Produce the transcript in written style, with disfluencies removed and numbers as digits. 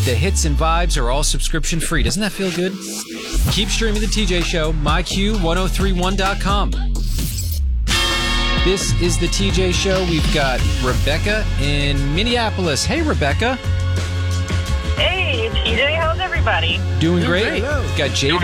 The hits and vibes are all subscription free. Doesn't that feel good? Keep streaming The TJ Show, myq1031.com. This is The TJ Show. We've got Rebecca in Minneapolis. Hey, Rebecca. Hey, TJ, how's everybody? Doing great. Hello. Got Jay